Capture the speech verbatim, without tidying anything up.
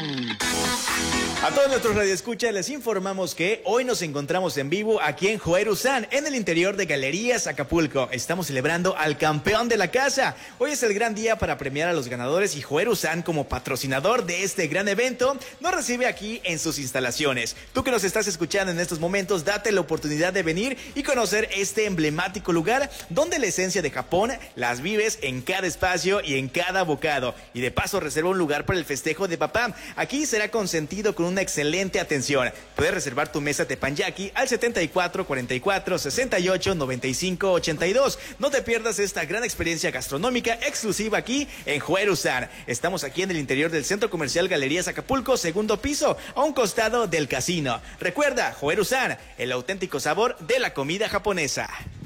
A todos nuestros radioescuchas les informamos que hoy nos encontramos en vivo aquí en Joeruzán, en el interior de Galerías Acapulco. Estamos celebrando al campeón de la casa. Hoy es el gran día para premiar a los ganadores y Joeruzán, como patrocinador de este gran evento, nos recibe aquí en sus instalaciones. Tú que nos estás escuchando en estos momentos, date la oportunidad de venir y conocer este emblemático lugar donde la esencia de Japón las vives en cada espacio y en cada bocado. Y de paso reserva un lugar para el festejo de papá. Aquí será consentido con un una excelente atención. Puedes reservar tu mesa teppanyaki al setenta y cuatro cuarenta y cuatro sesenta y ocho noventa y cinco ochenta y dos. No te pierdas esta gran experiencia gastronómica exclusiva aquí en Joeruzán. Estamos aquí en el interior del Centro Comercial Galerías Acapulco, segundo piso, a un costado del casino. Recuerda, Joeruzán, el auténtico sabor de la comida japonesa.